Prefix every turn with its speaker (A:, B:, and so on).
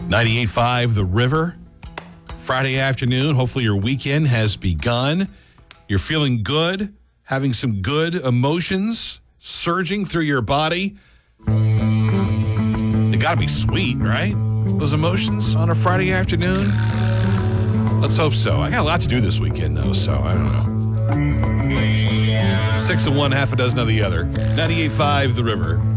A: 98.5 The River. Friday afternoon. Hopefully your weekend has begun. You're feeling good, having some good emotions surging through your body. They got to be sweet, right? Those emotions on a Friday afternoon. Let's hope so. I got a lot to do this weekend, though, so I don't know. 6 of one, half a dozen of the other. 98.5 The River.